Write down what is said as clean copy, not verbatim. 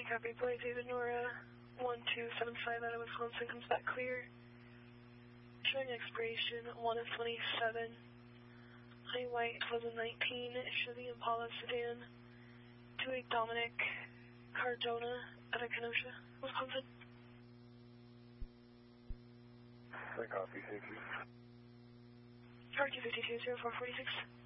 copy. Boy David Nora 1275 out of Wisconsin comes back clear. Showing expiration 1 of 27. High white 2019 Chevy Impala sedan. 28 Dominic Cardona out of Kenosha, Wisconsin. I copy, thank you. RQ 52 0446.